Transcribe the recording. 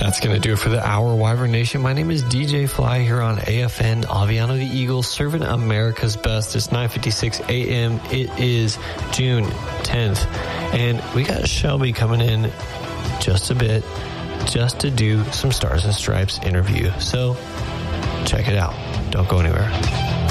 That's going to do it for the hour, Wyvern Nation. My name is DJ Fly here on AFN, Aviano the Eagle, serving America's best. It's 9:56 a.m. It is June 10th, and we got Shelby coming in just a bit just to do some Stars and Stripes interview. So check it out. Don't go anywhere.